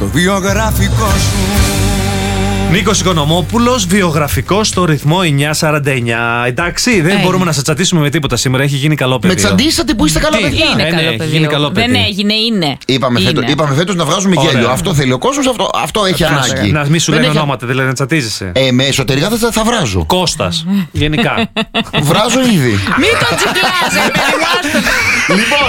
το βιογραφικό σου. Νίκος Οικονομόπουλος, βιογραφικό στο ρυθμό 949. Εντάξει, δεν μπορούμε να σας τσατίσουμε με τίποτα σήμερα. Έχει γίνει καλό παιδί. Με τσαντίσατε που είστε καλά παιδιά. Είναι καλό παιδί. Δεν έγινε, είναι. Είπαμε φέτος να βγάζουμε γέλιο. Αυτό θέλει ο κόσμος, αυτό έχει ανάγκη. Να μην σου λένε ονόματα, δηλαδή να τσατίζεσαι. Με εσωτερικά θα βράζω. Κώστας, γενικά. Βράζω ήδη. Μην το τσικλάζετε. Λοιπόν,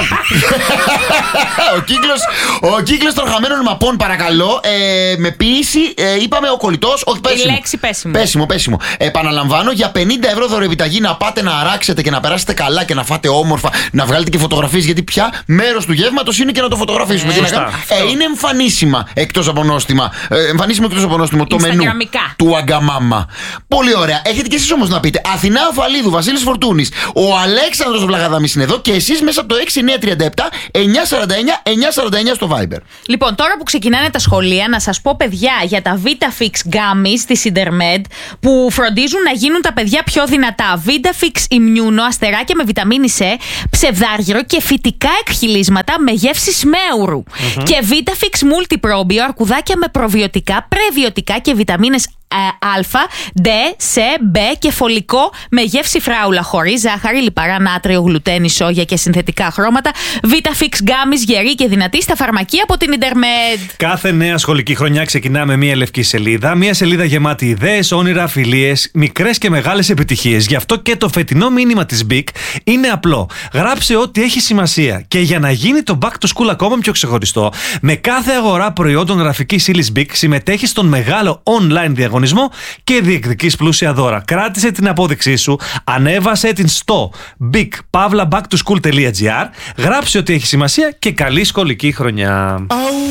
ο κύκλος των χαμένων μαπών, παρακαλώ, με ποίηση, είπαμε ο κολλητός. Όχι, πέσιμο. Η λέξη πέσιμο. Επαναλαμβάνω, για 50 ευρώ δωρεεπιταγή να πάτε να αράξετε και να περάσετε καλά και να φάτε όμορφα, να βγάλετε και φωτογραφίες. Γιατί πια μέρος του γεύματος είναι και να το φωτογραφίσουμε. Είναι εμφανίσιμο εκτός από νόστιμο το μενού του Αγκαμάμα. Πολύ ωραία. Έχετε και εσείς όμως να πείτε. Αθηνά Αφαλίδου, Βασίλης Φορτούνης, ο Αλέξανδρος Βλαγαδάμης είναι εδώ και εσείς μέσα από το 6937 949 στο Viber. Λοιπόν, τώρα που ξεκινάνε τα σχολεία, να σας πω, παιδιά, για τα VitaFix Gummies της Intermed που φροντίζουν να γίνουν τα παιδιά πιο δυνατά. VitaFix Immuno, αστεράκια με βιταμίνη C, ψευδάργυρο και φυτικά εκχυλίσματα με γεύση σμέουρου. Και VitaFix Multiprobio, αρκουδάκια με προβιωτικά, πρεβιωτικά και βιταμίνες Α, D, C, B και φωλικό με γεύση φράουλα, χωρίς ζάχαρη, λιπαρά, νάτριο, γλουτένι, σόγια και συνθετικά χρώματα. VitaFix Gummies, γερή και δυνατή στα φαρμακεία από την Intermed. Κάθε νέα σχολική χρονιά ξεκινά με μια λευκή σελίδα. Μια σελίδα γεμάτη ιδέες, όνειρα, φιλίες, μικρές και μεγάλες επιτυχίες. Γι' αυτό και το φετινό μήνυμα της BIC είναι απλό. Γράψε ό,τι έχει σημασία. Και για να γίνει το Back to School ακόμα πιο ξεχωριστό, με κάθε αγορά προϊόντων γραφικής ύλης BIC συμμετέχει στον μεγάλο online διαγωνισμό και διεκδικείς πλούσια δώρα. Κράτησε την απόδειξή σου, ανέβασε την στο big.pavlabacktoSchool.gr, γράψε ότι έχει σημασία και καλή σχολική χρονιά.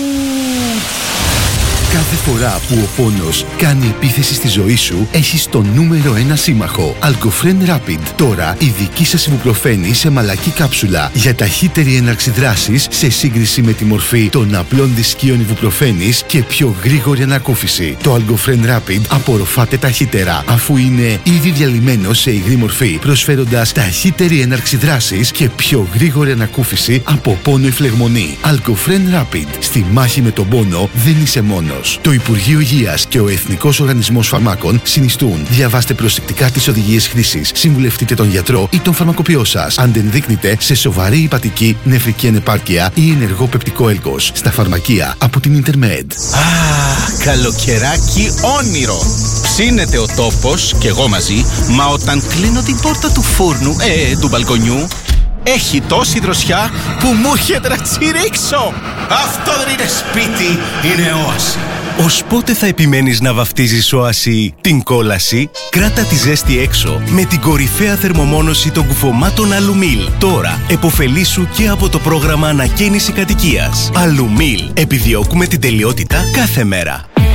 Κάθε φορά που ο πόνος κάνει επίθεση στη ζωή σου, έχεις το νούμερο 1 σύμμαχο. Algofren Rapid. Τώρα η δική σας ιβουπροφένη σε μαλακή κάψουλα για ταχύτερη έναρξη δράσης σε σύγκριση με τη μορφή των απλών δισκίων ιβουπροφένης και πιο γρήγορη ανακούφιση. Το Algofren Rapid απορροφάται ταχύτερα, αφού είναι ήδη διαλυμένο σε υγρή μορφή, προσφέροντας ταχύτερη έναρξη δράσης και πιο γρήγορη ανακούφιση από πόνο ή φλεγμονή. Algofren Rapid. Στη μάχη με τον πόνο δεν είσαι μόνος. Το Υπουργείο Υγείας και ο Εθνικός Οργανισμός Φαρμάκων συνιστούν. Διαβάστε προσεκτικά τις οδηγίες χρήσης. Συμβουλευτείτε τον γιατρό ή τον φαρμακοποιό σας. Αν δεν δείκνετε σε σοβαρή υπατική, νεφρική ανεπάρκεια ή ενεργό πεπτικό έλκος. Στα φαρμακεία από την Intermed. Καλοκαιράκι όνειρο. Ψήνεται ο τόπος και εγώ μαζί, μα όταν κλείνω την πόρτα του φούρνου, του μπαλκονιού, έχει τόση δροσιά που μου έρχεται να τσιρίξω. Αυτό δεν είναι σπίτι, είναι όαση. Ως πότε θα επιμένεις να βαφτίζεις όαση την κόλαση? Κράτα τη ζέστη έξω με την κορυφαία θερμομόνωση των κουφωμάτων Αλουμίλ. Τώρα εποφελήσου και από το πρόγραμμα ανακαίνιση κατοικίας. Αλουμίλ. Επιδιώκουμε την τελειότητα κάθε μέρα.